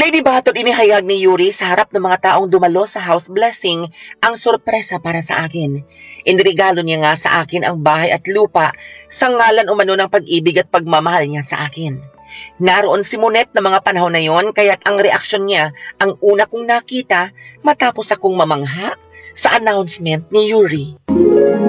Kay di bahatod inihayag ni Yuri sa harap ng mga taong dumalo sa house blessing ang sorpresa para sa akin. Inregalo niya nga sa akin ang bahay at lupa sa ngalan umano ng pag-ibig at pagmamahal niya sa akin. Naroon si Monet na mga panahon na yon kaya't ang reaksyon niya ang una kong nakita matapos akong mamangha sa announcement ni Yuri.